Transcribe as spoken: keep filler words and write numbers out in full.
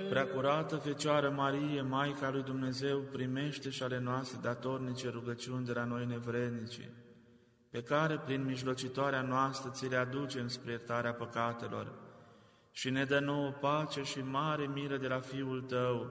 Preacurată Fecioară Marie, Maica lui Dumnezeu, primește și ale noastre datornice rugăciuni de la noi nevrednici, pe care, prin mijlocitoarea noastră, ți le aducem spre iertarea păcatelor, și ne dă nouă pace și mare milă de la Fiul Tău,